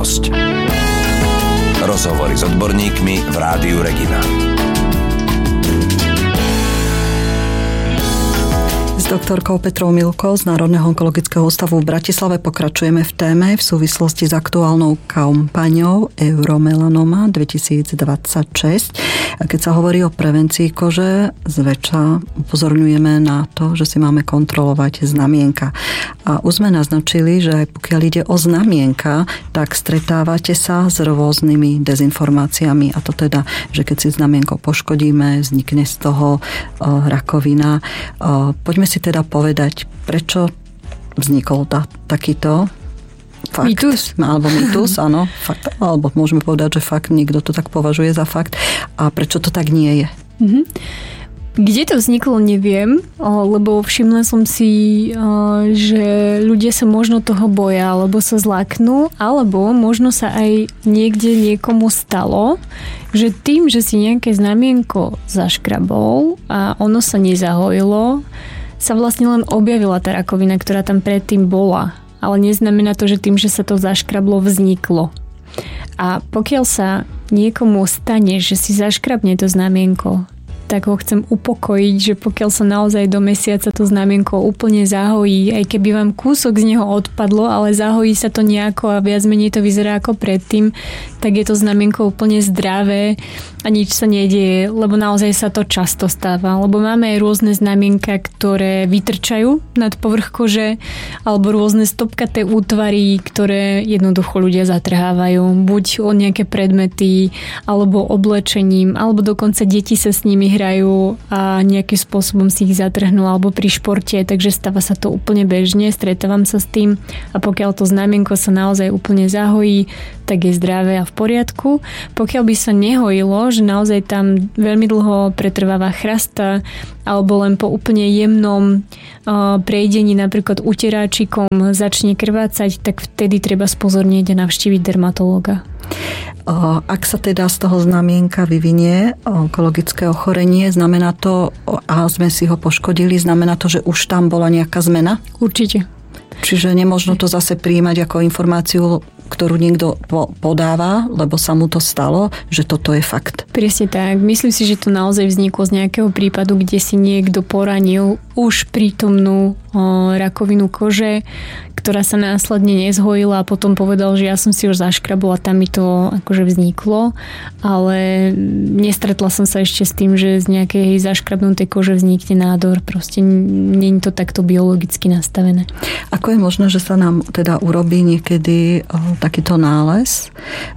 host. Rozhovory s odborníkmi v Rádiu Regina. S doktorkou Petrou Milkou z Národného onkologického ústavu v Bratislave pokračujeme v téme v súvislosti s aktuálnou kampaňou Euromelanoma 2026. Keď sa hovorí o prevencii kože, zväčša upozorňujeme na to, že si máme kontrolovať znamienka. A už sme naznačili, že aj pokiaľ ide o znamienka, tak stretávate sa s rôznymi dezinformáciami. A to teda, že keď si znamienko poškodíme, vznikne z toho rakovina. Poďme si teda povedať, prečo vznikol takýto fakt. Mýtus. Alebo mýtus, áno. Fakt, alebo môžeme povedať, že fakt niekto to tak považuje za fakt. A prečo to tak nie je? Kde to vzniklo, neviem, lebo všimla som si, že ľudia sa možno toho boja, alebo sa zláknú, alebo možno sa aj niekde niekomu stalo, že tým, že si nejaké znamienko zaškrabol a ono sa nezahojilo, sa vlastne len objavila tá rakovina, ktorá tam predtým bola. Ale neznamená to, že tým, že sa to zaškrablo, vzniklo. A pokiaľ sa niekomu stane, že si zaškrabne to znamienko, tak ho chcem upokojiť, že pokiaľ sa naozaj do mesiaca to znamienko úplne zahojí, aj keby vám kúsok z neho odpadlo, ale zahojí sa to nejako a viac menej to vyzerá ako predtým, tak je to znamienko úplne zdravé a nič sa nedieje, lebo naozaj sa to často stáva. Lebo máme aj rôzne znamienka, ktoré vytrčajú nad povrch kože, alebo rôzne stopkaté útvary, ktoré jednoducho ľudia zatrhávajú. Buď o nejaké predmety, alebo oblečením, alebo dokonca deti sa s nimi hrajú a nejakým spôsobom si ich zatrhnú alebo pri športe, takže stáva sa to úplne bežne, stretávam sa s tým a pokiaľ to znamienko sa naozaj úplne zahojí, tak je zdravé a v poriadku. Pokiaľ by sa nehojilo, že naozaj tam veľmi dlho pretrváva chrasta alebo len po úplne jemnom prejdení napríklad uteráčikom začne krvácať, tak vtedy treba spozornieť a navštíviť dermatológa. Ak sa teda z toho znamienka vyvinie onkologické ochorenie, znamená to, a sme si ho poškodili, znamená to, že už tam bola nejaká zmena? Určite. Čiže nemožno to zase prijímať ako informáciu, ktorú niekto podáva, lebo sa mu to stalo, že toto je fakt. Presne tak. Myslím si, že to naozaj vzniklo z nejakého prípadu, kde si niekto poranil už prítomnú rakovinu kože, ktorá sa následne nezhojila a potom povedal, že ja som si už zaškrabol a tam mi to akože vzniklo, ale nestretla som sa ešte s tým, že z nejakej zaškrabnutej kože vznikne nádor. Proste nie je to takto biologicky nastavené. Ako je možné, že sa nám teda urobí niekedy takýto nález,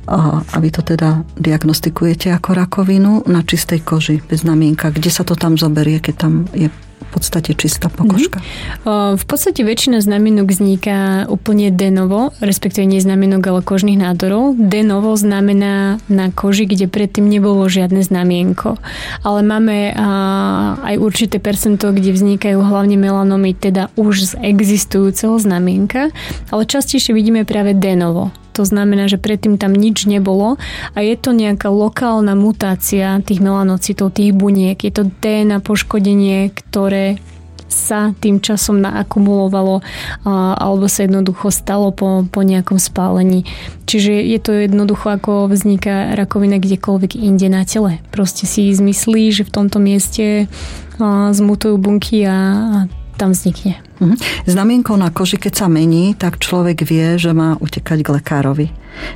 a vy to teda diagnostikujete ako rakovinu na čistej koži, bez znamienka? Kde sa to tam zoberie, keď tam je v podstate čistá pokožka? V podstate väčšina znamienok vzniká úplne de novo, respektíve nie znamienok, ale kožných nádorov. De novo znamená na koži, kde predtým nebolo žiadne znamienko. Ale máme aj určité percento, kde vznikajú hlavne melanomy, teda už z existujúceho znamienka, ale častejšie vidíme práve de novo. To znamená, že predtým tam nič nebolo a je to nejaká lokálna mutácia tých melanocitov, tých buniek. Je to DNA poškodenie, ktoré sa tým časom naakumulovalo alebo sa jednoducho stalo po nejakom spálení. Čiže je to jednoducho, ako vzniká rakovina kdekoľvek inde na tele. Proste si zmyslí, že v tomto mieste zmutujú bunky a tam vznikne. Znamienko na koži, keď sa mení, tak človek vie, že má utekať k lekárovi.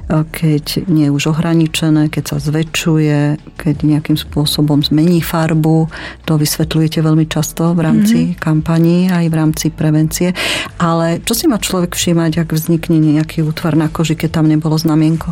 Keď nie je už ohraničené, keď sa zväčšuje, keď nejakým spôsobom zmení farbu. To vysvetľujete veľmi často v rámci kampaní aj v rámci prevencie. Ale čo si má človek všímať, ak vznikne nejaký útvar na koži, keď tam nebolo znamienko?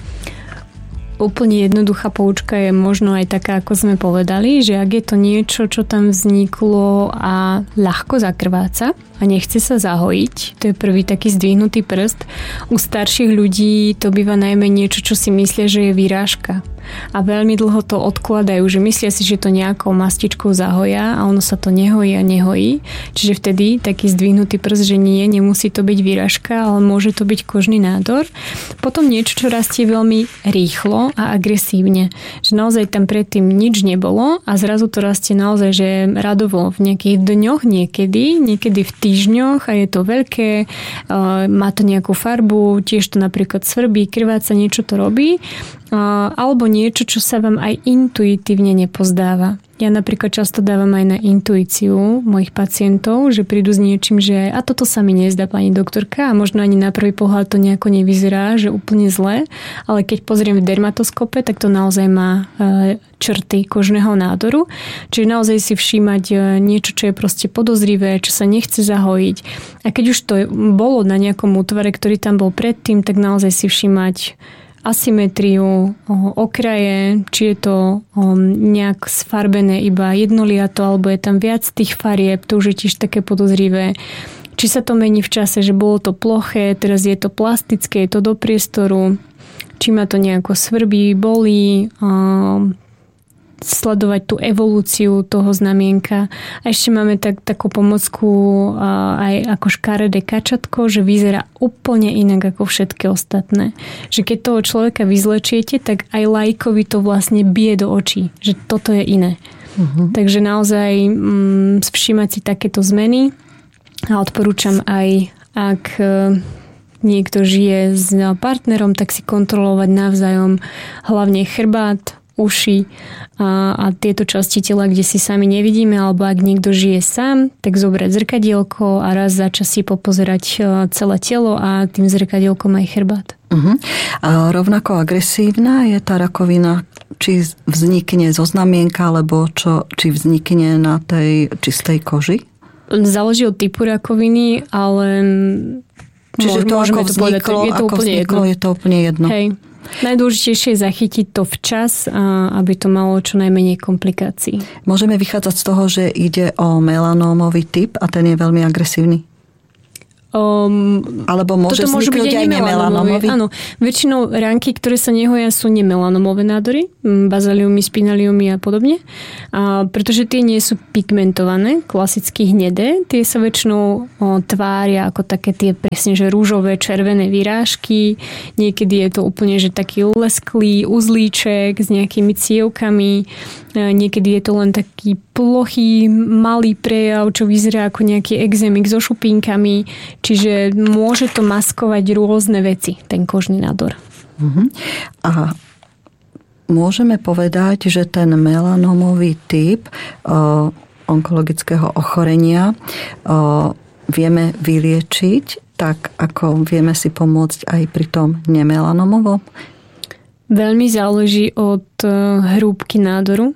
Úplne jednoduchá poučka je možno aj taká, ako sme povedali, že ak je to niečo, čo tam vzniklo a ľahko zakrváca a nechce sa zahojiť, to je prvý taký zdvihnutý prst. U starších ľudí to býva najmä niečo, čo si myslia, že je výrážka. a veľmi dlho to odkladajú, že myslia si, že to nejakou mastičkou zahoja a ono sa to nehojí a nehojí. Čiže vtedy taký zdvihnutý prst, že nie, nemusí to byť výražka, ale môže to byť kožný nádor. Potom niečo, čo rastie veľmi rýchlo a agresívne. Že naozaj tam predtým nič nebolo a zrazu to rastie naozaj, že radovo v nejakých dňoch niekedy v týždňoch a je to veľké, má to nejakú farbu, tiež to napríklad svrbí, krváca, niečo to robí, alebo niečo, čo sa vám aj intuitívne nepozdáva. Ja napríklad často dávam aj na intuíciu mojich pacientov, že prídu s niečím, že a toto sa mi nezdá, pani doktorka, a možno ani na prvý pohľad to nejako nevyzerá, že úplne zle, ale keď pozriem v dermatoskope, tak to naozaj má črty kožného nádoru. Čiže naozaj si všímať niečo, čo je proste podozrivé, čo sa nechce zahojiť. A keď už to bolo na nejakom útvare, ktorý tam bol predtým, tak naozaj si všímať asymetriu, okraje, či je to nejak sfarbené iba jednoliato, alebo je tam viac tých farieb, to už je tiež také podozrivé. Či sa to mení v čase, že bolo to ploché, teraz je to plastické, je to do priestoru, či ma to nejako svrbí, bolí, sledovať tú evolúciu toho znamienka. A ešte máme takú pomocku aj ako škaredé kačatko, že vyzerá úplne inak ako všetky ostatné. Že keď toho človeka vyzlečiete, tak aj laikovi to vlastne bije do očí, že toto je iné. Takže naozaj všímať si takéto zmeny a odporúčam aj, ak niekto žije s partnerom, tak si kontrolovať navzájom hlavne chrbát, uši a tieto časti tela, kde si sami nevidíme, alebo ak niekto žije sám, tak zobrať zrkadielko a raz za čas si popozerať celé telo a tým zrkadielkom aj chrbát. A rovnako agresívna je tá rakovina, či vznikne zo znamienka, alebo či vznikne na tej čistej koži? Záleží od typu rakoviny, ale čiže to, ako vzniklo, je to úplne jedno. Hej. Najdôležitejšie je zachytiť to včas, aby to malo čo najmenej komplikácií. Môžeme vychádzať z toho, že ide o melanómový typ a ten je veľmi agresívny? Alebo môže vzniknúť aj nemelanómový? Áno, väčšinou ránky, ktoré sa nehoja, sú nemelanómové nádory, bazaliumy, spinaliumy a podobne. Pretože tie nie sú pigmentované, klasicky hnedé. Tie sa väčšinou tvária ako také tie presne, že rúžové, červené výrážky. Niekedy je to úplne, že taký lesklý uzlíček s nejakými cievkami. Niekedy je to len taký plochý, malý prejav, čo vyzerá ako nejaký exémik so šupínkami. Čiže môže to maskovať rôzne veci, ten kožný nádor. A môžeme povedať, že ten melanómový typ onkologického ochorenia vieme vyliečiť, tak ako vieme si pomôcť aj pri tom nemelanomovom? Veľmi záleží od hrúbky nádoru.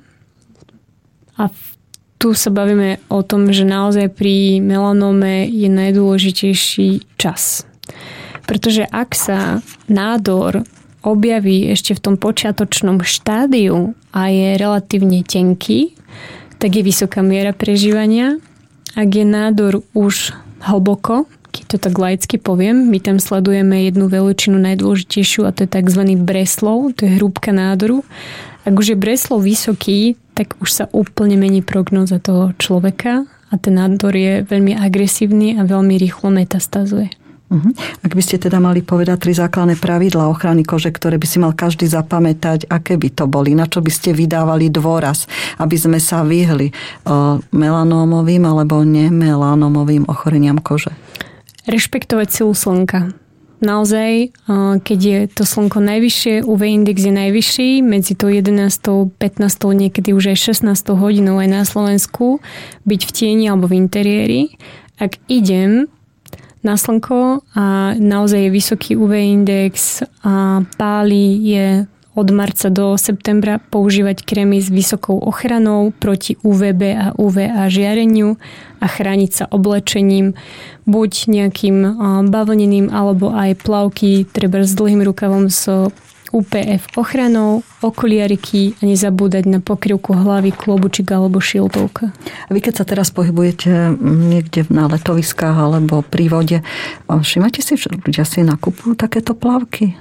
A tu sa bavíme o tom, že naozaj pri melanóme je najdôležitejší čas. Pretože ak sa nádor objaví ešte v tom počiatočnom štádiu a je relatívne tenký, tak je vysoká miera prežívania. Ak je nádor už hlboko, keď to tak laicky poviem, my tam sledujeme jednu veličinu najdôležitejšiu a to je tzv. Breslov, to je hrúbka nádoru. Ak už je Breslov vysoký, tak už sa úplne mení prognóza toho človeka a ten nádor je veľmi agresívny a veľmi rýchlo metastázuje. Ak by ste teda mali povedať 3 základné pravidlá ochrany kože, ktoré by si mal každý zapamätať, aké by to boli? Na čo by ste vydávali dôraz, aby sme sa vyhli melanómovým alebo nemelanómovým ochoreniam kože? Rešpektovať silu slnka. Naozaj, keď je to slnko najvyššie, UV index je najvyšší, medzi to 11. 15. niekedy už aj 16. hodinou aj na Slovensku, byť v tieni alebo v interiéri. Ak idem na slnko a naozaj je vysoký UV index a páli, je od marca do septembra používať krémy s vysokou ochranou proti UVB a UVA žiareniu a chrániť sa oblečením, buď nejakým bavlneným alebo aj plavky, treba s dlhým rukavom s UPF ochranou, okuliariky a nezabúdať na pokrývku hlavy, klobučík alebo šiltovka. A vy keď sa teraz pohybujete niekde na letoviskách alebo pri vode, všimajte si, že ľudia si nakupujú takéto plavky?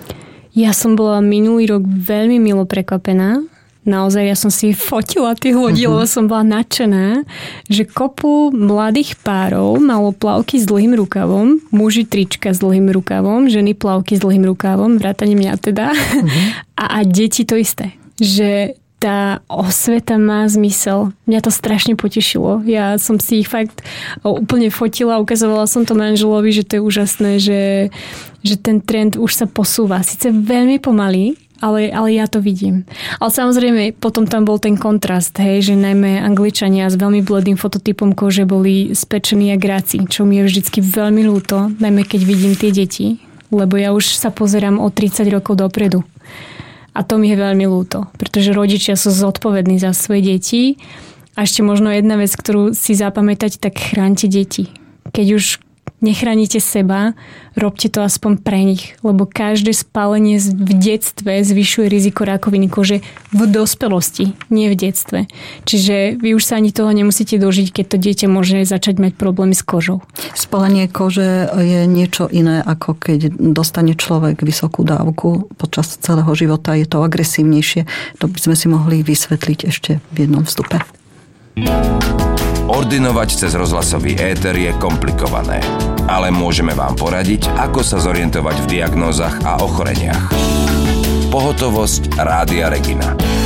Ja som bola minulý rok veľmi milo prekvapená. Naozaj ja som si fotila tých ľudí, lebo som bola nadšená, že kopu mladých párov malo plavky s dlhým rukavom, muži trička s dlhým rukavom, ženy plavky s dlhým rukavom, vrátane mňa teda. A deti to isté. Že tá osveta má zmysel. Mňa to strašne potešilo. Ja som si ich fakt úplne fotila, ukazovala som to manželovi, že to je úžasné, že ten trend už sa posúva. Sice veľmi pomaly, ale ja to vidím. Ale samozrejme, potom tam bol ten kontrast, hej, že najmä Angličania s veľmi bledým fototypom kože boli spečení a gráci, čo mi je vždycky veľmi ľúto, najmä keď vidím tie deti, lebo ja už sa pozerám o 30 rokov dopredu. A to mi je veľmi ľúto, pretože rodičia sú zodpovední za svoje deti. A ešte možno jedna vec, ktorú si zapamätať, tak chránte deti. Keď už nechránite seba, robte to aspoň pre nich, lebo každé spálenie v detstve zvyšuje riziko rakoviny kože v dospelosti, nie v detstve. Čiže vy už sa ani toho nemusíte dožiť, keď to dieťa môže začať mať problémy s kožou. Spálenie kože je niečo iné, ako keď dostane človek vysokú dávku počas celého života. Je to agresívnejšie. To by sme si mohli vysvetliť ešte v jednom vstupe. Ordinovať cez rozhlasový éter je komplikované, ale môžeme vám poradiť, ako sa zorientovať v diagnózach a ochoreniach. Pohotovosť Rádia Regina.